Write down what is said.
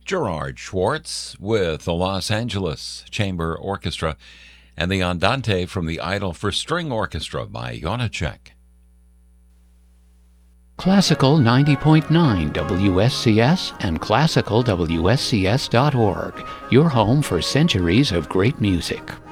Gerard Schwartz with the Los Angeles Chamber Orchestra and the Andante from the Idol for String Orchestra by Janacek. Classical 90.9 WSCS and classicalwscs.org, your home for centuries of great music.